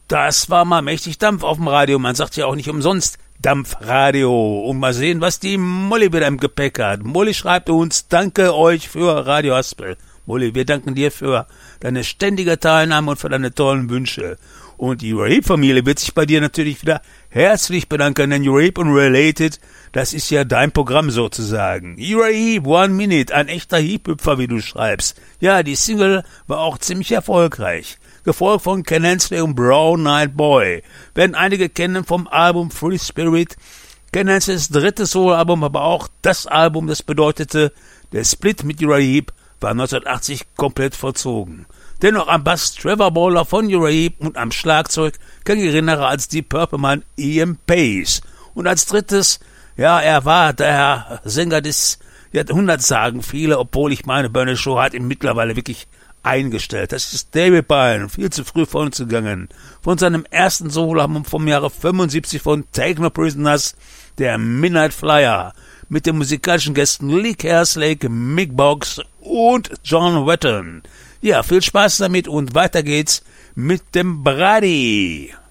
Das war mal mächtig Dampf auf dem Radio. Man sagt ja auch nicht umsonst Dampfradio. Und mal sehen, was die Molly wieder im Gepäck hat. Molly schreibt uns, danke euch für Radio Haspel. Molly, wir danken dir für deine ständige Teilnahme und für deine tollen Wünsche. Und die Urape-Familie wird sich bei dir natürlich wieder herzlich bedanken, denn Urape und Related, das ist ja dein Programm sozusagen. Urape, One Minute, ein echter Hip-Hüpfer, wie du schreibst. Ja, die Single war auch ziemlich erfolgreich. Gefolgt von Ken Hensley und Brown Eyed Boy. Werden einige kennen vom Album Free Spirit. Ken Hensleys drittes Soloalbum, aber auch das Album, das bedeutete, der Split mit Urape war 1980 komplett vollzogen. Dennoch am Bass Trevor Bowler von Urape und am Schlagzeug kein geringerer als die Purple-Mann Ian Pace. Und als drittes, ja, er war der Sänger des Jahrhunderts, sagen viele, obwohl ich meine, Bernie Shaw hat ihn mittlerweile wirklich eingestellt. Das ist David Byrne, viel zu früh von uns gegangen. Von seinem ersten Soloalbum vom Jahre 75 von Take No Prisoners, der Midnight Flyer, mit den musikalischen Gästen Lee Kerslake, Mick Boggs und John Wetton. Ja, viel Spaß damit und weiter geht's mit dem Brady.